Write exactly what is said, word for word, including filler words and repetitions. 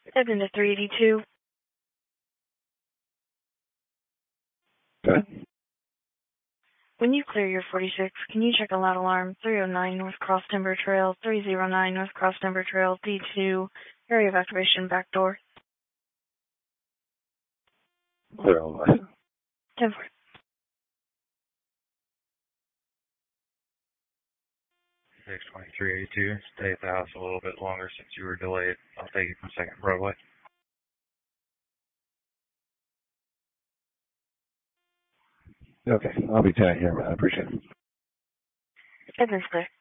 Seven to three eighty-two. Okay. When you clear your forty-six, can you check a loud alarm three oh nine North Cross Timber Trail, three oh nine North Cross Timber Trail, D two, area of activation, back door. Clear all the way. ten four. six twenty-three eighty-two. Stay at the house a little bit longer since you were delayed. I'll take you from Second Broadway. Okay, I'll be ten here, man. I appreciate it. Seven's clear.